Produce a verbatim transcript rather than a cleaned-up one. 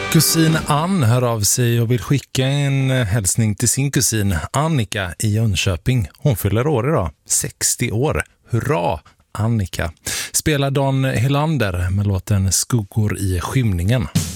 Kusin Ann hör av sig och vill skicka en hälsning till sin kusin Annika i Jönköping. Hon fyller år idag, sextio år. Hurra, Annika! Spelar Don Helander med låten Skuggor i skymningen.